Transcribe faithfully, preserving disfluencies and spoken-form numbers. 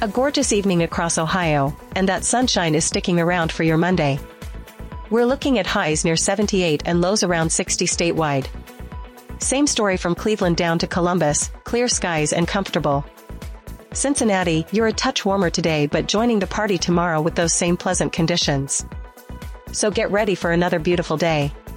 A gorgeous evening across Ohio, and that sunshine is sticking around for your Monday. We're looking at highs near seventy-eight and lows around sixty statewide. Same story from Cleveland down to Columbus, clear skies and comfortable. Cincinnati, you're a touch warmer today but joining the party tomorrow with those same pleasant conditions. So get ready for another beautiful day.